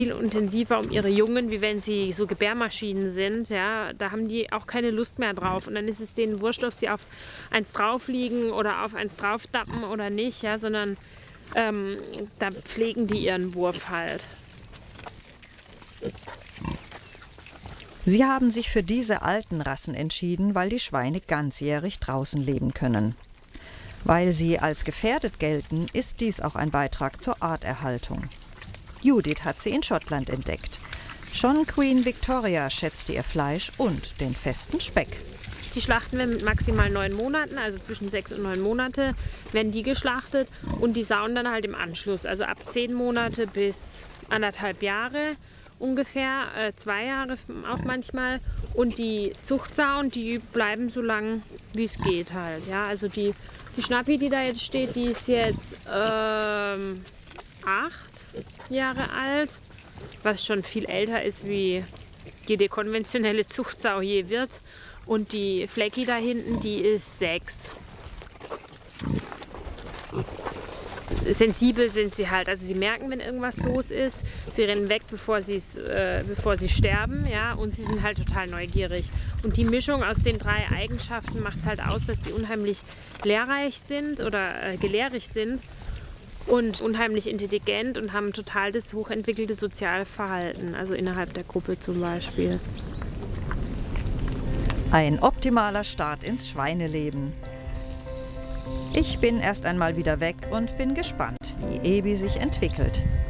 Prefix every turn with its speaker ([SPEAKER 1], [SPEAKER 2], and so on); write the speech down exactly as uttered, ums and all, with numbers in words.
[SPEAKER 1] viel intensiver um ihre Jungen, wie wenn sie so Gebärmaschinen sind. Ja, da haben die auch keine Lust mehr drauf. Und dann ist es denen wurscht, ob sie auf eins drauf liegen oder auf eins draufdappen oder nicht, ja, sondern ähm, da pflegen die ihren Wurf halt.
[SPEAKER 2] Sie haben sich für diese alten Rassen entschieden, weil die Schweine ganzjährig draußen leben können. Weil sie als gefährdet gelten, ist dies auch ein Beitrag zur Arterhaltung. Judith hat sie in Schottland entdeckt. Schon Queen Victoria schätzte ihr Fleisch und den festen Speck.
[SPEAKER 1] Die schlachten wir mit maximal neun Monaten, also zwischen sechs und neun Monate werden die geschlachtet und die sauen dann halt im Anschluss, also ab zehn Monate bis anderthalb Jahre ungefähr, äh, zwei Jahre auch manchmal. Und die Zuchtsauen, die bleiben so lang, wie es geht halt. Ja, also die, die Schnappi, die da jetzt steht, die ist jetzt ähm, acht Jahre alt, was schon viel älter ist, wie jede konventionelle Zuchtsau je wird. Und die Flecki da hinten, die ist sechs. Sensibel sind sie halt, also sie merken, wenn irgendwas los ist. Sie rennen weg, bevor, äh, bevor sie sterben, ja, und sie sind halt total neugierig. Und die Mischung aus den drei Eigenschaften macht es halt aus, dass sie unheimlich lehrreich sind oder äh, gelehrig sind und unheimlich intelligent und haben total das hochentwickelte Sozialverhalten, also innerhalb der Gruppe zum Beispiel.
[SPEAKER 2] Ein optimaler Start ins Schweineleben. Ich bin erst einmal wieder weg und bin gespannt, wie Ebi sich entwickelt.